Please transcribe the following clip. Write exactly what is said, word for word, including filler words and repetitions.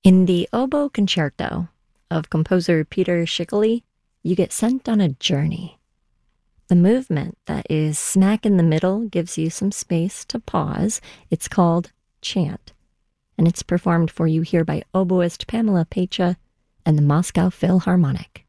In the Oboe Concerto of composer Peter Schickele, you get sent on a journey. The movement that is smack in the middle gives you some space to pause. It's called chant, and it's performed for you here by oboist Pamela Pecha and the Moscow Philharmonic.